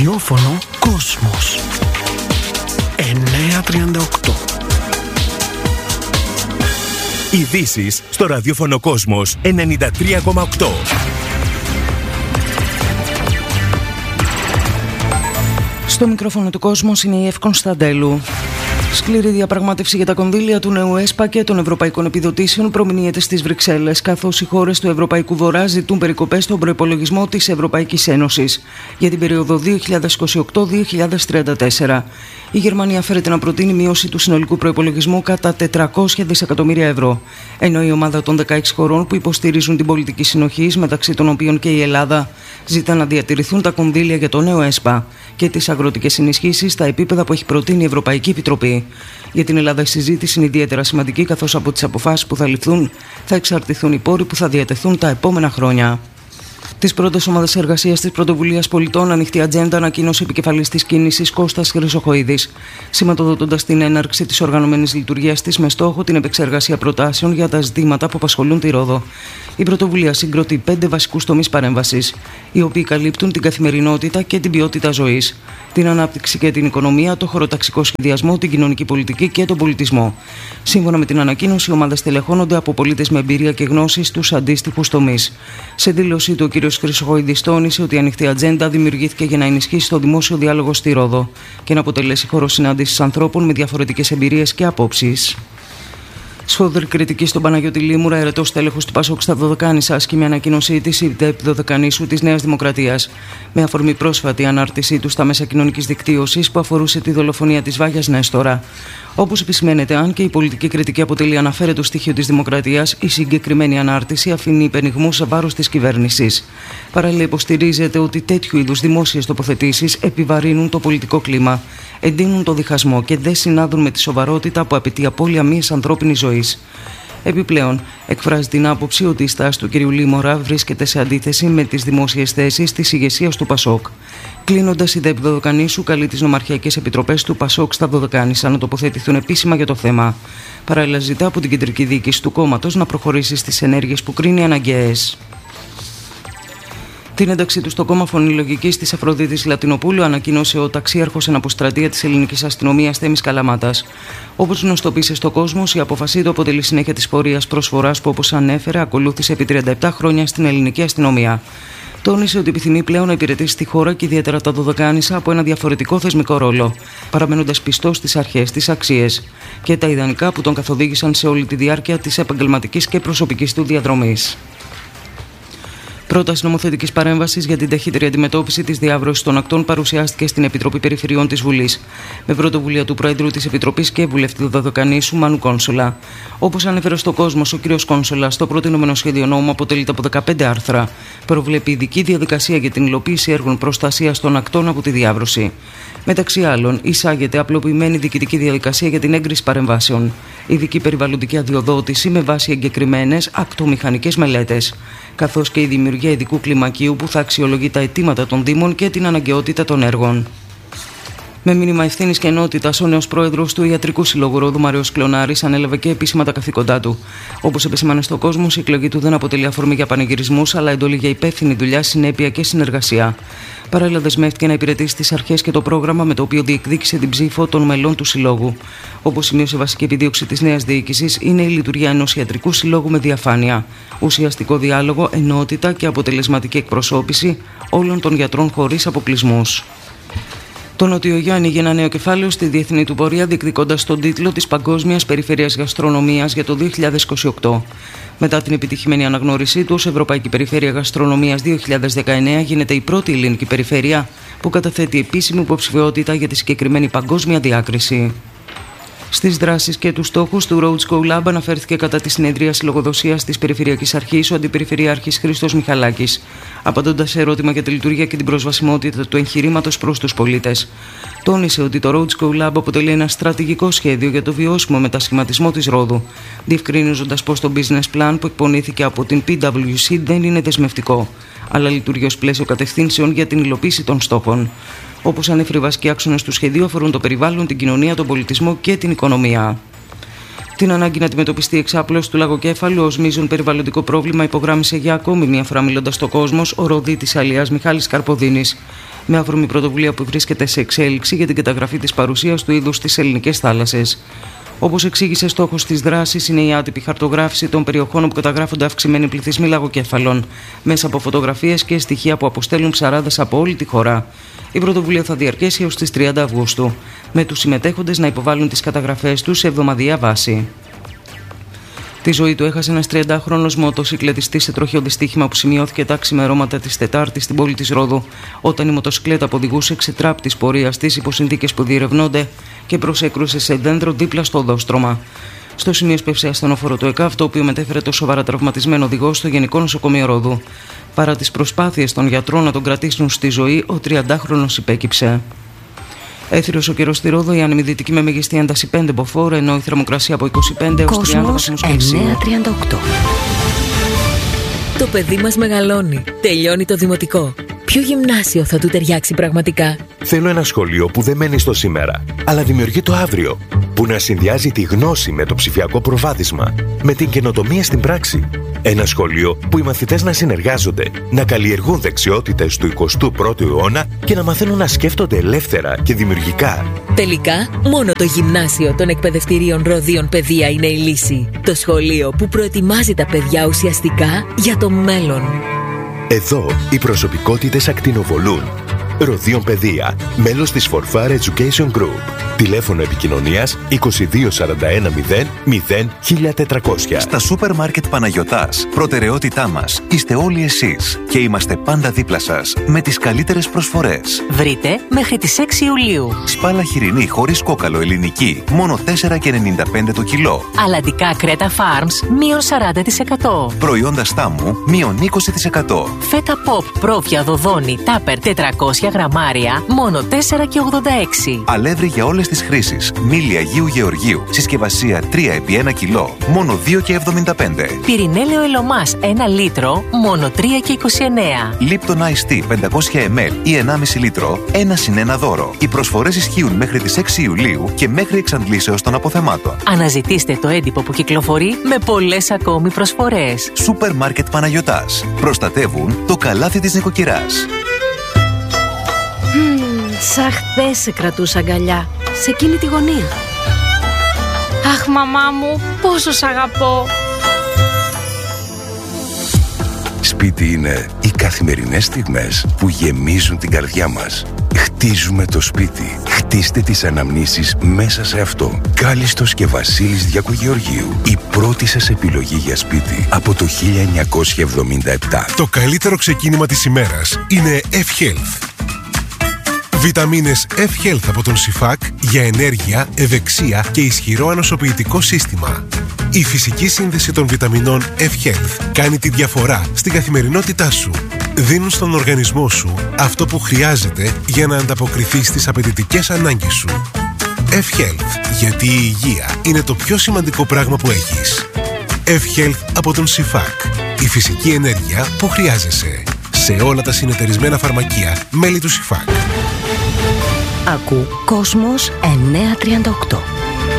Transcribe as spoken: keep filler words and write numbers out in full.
Ραδιόφωνο Κόσμος εννιακόσια τριάντα οκτώ. Ειδήσεις στο ραδιόφωνο Κόσμος ενενήντα τρία κόμμα οκτώ. Στο μικρόφωνο του Κόσμος είναι η Εύη Κωνσταντέλου. Σκληρή διαπραγμάτευση για τα κονδύλια του νέου ΕΣΠΑ και των ευρωπαϊκών επιδοτήσεων προμηνύεται στις Βρυξέλλες, καθώς οι χώρες του Ευρωπαϊκού Βορρά ζητούν περικοπές στον προϋπολογισμό της Ευρωπαϊκής Ένωσης για την περίοδο δύο χιλιάδες είκοσι οκτώ με δύο χιλιάδες τριάντα τέσσερα. Η Γερμανία φέρεται να προτείνει μείωση του συνολικού προϋπολογισμού κατά τετρακόσια δισεκατομμύρια ευρώ, ενώ η ομάδα των δεκαέξι χωρών που υποστηρίζουν την πολιτική συνοχής, μεταξύ των οποίων και η Ελλάδα, ζητά να διατηρηθούν τα κονδύλια για το νέο ΕΣΠΑ και τις αγροτικές ενισχύσεις στα επίπεδα που έχει προτείνει η Ευρωπαϊκή Επιτροπή. Για την Ελλάδα η συζήτηση είναι ιδιαίτερα σημαντική, καθώς από τις αποφάσεις που θα ληφθούν θα εξαρτηθούν οι πόροι που θα διατεθούν τα επόμενα χρόνια. Τις πρώτες ομάδες εργασίας της Πρωτοβουλίας Πολιτών Ανοιχτή Ατζέντα ανακοίνωσε επικεφαλής της κίνησης Κώστας Χρυσοχοΐδης, σηματοδοτώντας την έναρξη της οργανωμένης λειτουργίας της με στόχο την επεξεργασία προτάσεων για τα ζητήματα που απασχολούν τη Ρόδο. Η πρωτοβουλία συγκροτεί πέντε βασικούς τομείς παρέμβασης, οι οποίοι καλύπτουν την καθημερινότητα και την ποιότητα ζωής, την ανάπτυξη και την οικονομία, το χωροταξικό σχεδιασμό, την κοινωνική πολιτική και τον πολιτισμό. Σύμφωνα με την ανακοίνωση, οι ομάδες τελεχώνονται από πολίτες με εμπειρία και γνώση στους αντίστοιχους τομείς. Σε δήλωσή του, ο κ. Χρυσοχοΐδης τόνισε ότι η Ανοιχτή Ατζέντα δημιουργήθηκε για να ενισχύσει το δημόσιο διάλογο στη Ρόδο και να αποτελέσει χώρο συνάντησης ανθρώπων με διαφορετικές εμπειρίες και απόψεις. Σφόδρη κριτική στον Παναγιώτη Λίμουρα, αιρετός τέλεχος του Πασόκ στα Δωδεκάνησα, άσκη με ανακοίνωσή της η ΔΕΠ Δωδεκανήσου της Νέας Δημοκρατίας, με αφορμή πρόσφατη ανάρτησή του στα μέσα κοινωνικής δικτύωσης που αφορούσε τη δολοφονία της Βάγιας Νέστορα. Όπως επισημαίνεται, αν και η πολιτική κριτική αποτελεί αναφέρετο στοιχείο της δημοκρατίας, η συγκεκριμένη ανάρτηση αφήνει υπενιγμούς σε βάρος της κυβέρνησης. Παράλληλα, υποστηρίζεται ότι τέτοιου είδους δημόσιες τοποθετήσεις επιβαρύνουν το πολιτικό κλίμα, εντείνουν το διχασμό και δεν συνάδουν με τη σοβαρότητα που απαιτεί απώλεια μιας ανθρώπινης ζωής. Επιπλέον, εκφράζει την άποψη ότι η στάση του κ. Λίμωρα βρίσκεται σε αντίθεση με τις δημόσιες θέσεις της ηγεσίας του Πασόκ. Κλείνοντας, η ΔΕΠ Δωδεκανήσου καλεί τις νομαρχιακές επιτροπές του Πασόκ στα Δωδεκάνησα να τοποθετηθούν επίσημα για το θέμα. Παράλληλα, ζητά από την κεντρική διοίκηση του κόμματος να προχωρήσει στις ενέργειες που κρίνει αναγκαίες. Την ένταξή του στο κόμμα Φωνή Λογικής της Αφροδίτης Λατινοπούλου ανακοίνωσε ο ταξίαρχος εν αποστρατεία της ελληνικής αστυνομίας Θέμης Καλαμάτας. Όπως γνωστοποίησε στο Κόσμος, η απόφασή του αποτελεί συνέχεια της πορείας προσφοράς που, όπως ανέφερε, ακολούθησε επί τριάντα επτά χρόνια στην ελληνική αστυνομία. Τόνισε ότι επιθυμεί πλέον να υπηρετήσει τη χώρα και ιδιαίτερα τα Δωδεκάνησα από ένα διαφορετικό θεσμικό ρόλο, παραμένοντας πιστός στις αρχές, στις αξίες και τα ιδανικά που τον καθοδήγησαν σε όλη τη διάρκεια της επαγγελματικής και προσωπικής του διαδρομής. Πρόταση νομοθετικής παρέμβασης για την ταχύτερη αντιμετώπιση της διάβρωσης των ακτών παρουσιάστηκε στην Επιτροπή Περιφερειών της Βουλής, με πρωτοβουλία του Πρόεδρου της Επιτροπής και βουλευτή Δωδεκανήσου Μάνου Κόνσολα. Όπως ανέφερε στο Κόσμος ο κ. Κόνσολα, το προτείνομενο σχέδιο νόμου αποτελείται από δεκαπέντε άρθρα. Προβλέπει ειδική διαδικασία για την υλοποίηση έργων προστασίας των ακτών από τη διάβρωση. Μεταξύ άλλων, εισάγεται απλοποιημένη διοικητική διαδικασία για την έγκριση παρεμβάσεων, ειδική περιβαλλοντική αδειοδότηση με βάση εγκεκριμένες ακτομηχανικές μελέτες, καθώς και η δημιουργία ειδικού κλιμακίου που θα αξιολογεί τα αιτήματα των Δήμων και την αναγκαιότητα των έργων. Με μήνυμα ευθύνης και ενότητας, ο νέος πρόεδρος του Ιατρικού Συλλόγου Ρόδου, Μάριος Κλωνάρης, ανέλαβε και επίσημα τα καθήκοντά του. Όπως επεσήμανε στο Κόσμος, η εκλογή του δεν αποτελεί αφορμή για πανηγυρισμούς, αλλά εντολή για υπεύθυνη δουλειά, συνέπεια και συνεργασία. Παράλληλα, δεσμεύτηκε να υπηρετήσει τις αρχές και το πρόγραμμα με το οποίο διεκδίκησε την ψήφο των μελών του Συλλόγου. Όπως σημείωσε, βασική επιδίωξη της νέας διοίκησης είναι η λειτουργία ενός Ιατρικού Συλλόγου με διαφάνεια, ουσιαστικό διάλογο, ενότητα και αποτελεσματική εκπροσώπηση όλων των γιατρών χωρίς αποκλεισμούς. Το Νότιο ανοίγει ένα νέο κεφάλαιο στη διεθνή του πορεία, διεκδικώντας τον τίτλο της Παγκόσμιας Περιφέρειας Γαστρονομίας για το δύο χιλιάδες είκοσι οκτώ. Μετά την επιτυχημένη αναγνώρισή του ως Ευρωπαϊκή Περιφέρεια Γαστρονομίας δύο χιλιάδες δεκαεννέα, γίνεται η πρώτη ελληνική περιφέρεια που καταθέτει επίσημη υποψηφιότητα για τη συγκεκριμένη παγκόσμια διάκριση. Στις δράσεις και τους στόχους του Roads Go Lab αναφέρθηκε κατά τη συνεδρίαση λογοδοσίας της Περιφερειακής Αρχής ο Αντιπεριφερειάρχης Χρήστος Μιχαλάκης, απαντώντας σε ερώτημα για τη λειτουργία και την προσβασιμότητα του εγχειρήματος προς τους πολίτες. Τόνισε ότι το Roads Go Lab αποτελεί ένα στρατηγικό σχέδιο για το βιώσιμο μετασχηματισμό της Ρόδου, διευκρινίζοντας πως το business plan που εκπονήθηκε από την πι ντάμπλιου σι δεν είναι δεσμευτικό, αλλά λειτουργεί ως πλαίσιο κατευθύνσεων για την υλοποίηση των στόχων. Όπως ανέφερε, οι βασικοί άξονες του σχεδίου αφορούν το περιβάλλον, την κοινωνία, τον πολιτισμό και την οικονομία. Την ανάγκη να αντιμετωπιστεί η εξάπλωση του λαγοκέφαλου ως μείζον περιβαλλοντικό πρόβλημα υπογράμμισε για ακόμη μια φορά μιλώντας στο Κόσμος ο ΡΟΔΙ της Αλίας Μιχάλης Καρποδίνης, με αφορμή πρωτοβουλία που βρίσκεται σε εξέλιξη για την καταγραφή της παρουσίας του είδους στις ελληνικές θάλασσες. Όπως εξήγησε, στόχος της δράσης είναι η άτυπη χαρτογράφηση των περιοχών όπου καταγράφονται αυξημένοι πληθυσμοί λαγοκέφαλων, μέσα από φωτογραφίες και στοιχεία που αποστέλνουν ψαράδες από όλη τη χώρα. Η πρωτοβουλία θα διαρκέσει έως τις τριάντα Αυγούστου, με τους συμμετέχοντες να υποβάλουν τις καταγραφές τους σε εβδομαδιαία βάση. Τη ζωή του έχασε ένας τριαντάχρονος μοτοσυκλετιστής σε τροχαίο δυστύχημα που σημειώθηκε τα ξημερώματα της Τετάρτης στην πόλη της Ρόδου, όταν η μοτοσυκλέτα που οδηγούσε ξετράπ της πορείας της υπό συνθήκες που διερευνώνται και προσέκρουσε σε δέντρο δίπλα στο οδόστρωμα. Στο σημείο σπεύσε ασθενοφόρο του ΕΚΑΒ, το οποίο μετέφερε το σοβαρά τραυματισμένο οδηγό στο Γενικό Νοσοκομείο Ρόδου. Παρά τις προσπάθειες των γιατρών να τον κρατήσουν στη ζωή, ο τριαντάχρονος υπέκυψε. Έθριος ο καιρός στη Ρόδο, η άνεμη δυτική με μεγιστή ένταση πέντε μποφόρ, ενώ η θερμοκρασία από είκοσι πέντε έως τριάντα βαθμούς Κελσίου. εννιακόσια τριάντα οκτώ. Το παιδί μας μεγαλώνει. Τελειώνει το δημοτικό. Ποιο γυμνάσιο θα του ταιριάξει πραγματικά? Θέλω ένα σχολείο που δεν μένει στο σήμερα, αλλά δημιουργεί το αύριο. Που να συνδυάζει τη γνώση με το ψηφιακό προβάδισμα, με την καινοτομία στην πράξη. Ένα σχολείο που οι μαθητές να συνεργάζονται, να καλλιεργούν δεξιότητες του εικοστού πρώτου αιώνα και να μαθαίνουν να σκέφτονται ελεύθερα και δημιουργικά. Τελικά, μόνο το γυμνάσιο των εκπαιδευτηρίων Ροδίων Παιδεία είναι η λύση. Το σχολείο που προετοιμάζει τα παιδιά ουσιαστικά για το μέλλον. Εδώ οι προσωπικότητες ακτινοβολούν. Ροδίων Παιδεία, μέλος της φορφάρ Education Group. Τηλέφωνο επικοινωνίας είκοσι δύο σαράντα ένα μηδέν μηδέν χίλια τετρακόσια. Στα σούπερ μάρκετ Παναγιωτάς, προτεραιότητά μας είστε όλοι εσείς και είμαστε πάντα δίπλα σας με τις καλύτερες προσφορές. Βρείτε μέχρι τις έξι Ιουλίου. Σπάλα χοιρινή χωρίς κόκαλο ελληνική, μόνο τέσσερα και ενενήντα πέντε το κιλό. Αλαντικά Κρέτα Farms, μείον σαράντα τοις εκατό. Προϊόντα στάμου, μείον είκοσι τοις εκατό. Φέτα Pop, πρόβια δοδόνη, τάπερ τετρακόσια γραμμάρια, μόνο τέσσερα και ογδόντα έξι. Αλεύρι για όλες τις χρήσεις, μήλι Αγίου Γεωργίου, συσκευασία τρία επί ένα κιλό, μόνο δύο και εβδομήντα πέντε. Πυρηνέλαιο Ελωμάς ένα λίτρο, μόνο τρία και είκοσι εννέα. Lipton Ice Tea πεντακόσια μιλιλίτρα ή ενάμιση λίτρο, ένα συν ένα δώρο. Οι προσφορές ισχύουν μέχρι τις έξι Ιουλίου και μέχρι εξαντλήσεως των αποθεμάτων. Αναζητήστε το έντυπο που κυκλοφορεί με πολλές ακόμη προσφορές. Σούπερ Μάρκετ Παναγιωτάς. Προστατεύουν το καλάθι της νοικοκυράς. Σαν χθες σε κρατούσα αγκαλιά, σε εκείνη τη γωνία. Αχ, μαμά μου, πόσο σ' αγαπώ. Σπίτι είναι οι καθημερινές στιγμές που γεμίζουν την καρδιά μας. Χτίζουμε το σπίτι. Χτίστε τις αναμνήσεις μέσα σε αυτό. Κάλιστος και Βασίλης Διακογεωργίου. Η πρώτη σας επιλογή για σπίτι από το χίλια εννιακόσια εβδομήντα επτά. Το καλύτερο ξεκίνημα της ημέρας είναι F-Health. Βιταμίνες F-Health από τον Σιφάκ για ενέργεια, ευεξία και ισχυρό ανοσοποιητικό σύστημα. Η φυσική σύνδεση των βιταμινών F-Health κάνει τη διαφορά στην καθημερινότητά σου. Δίνουν στον οργανισμό σου αυτό που χρειάζεται για να ανταποκριθεί στις απαιτητικές ανάγκες σου. F-Health, γιατί η υγεία είναι το πιο σημαντικό πράγμα που έχεις. F-Health από τον Σιφάκ. Η φυσική ενέργεια που χρειάζεσαι. Σε όλα τα συνεταιρισμένα φαρμακεία μέλη του Σιφάκ. Ακού Κόσμος εννιακόσια τριάντα οκτώ.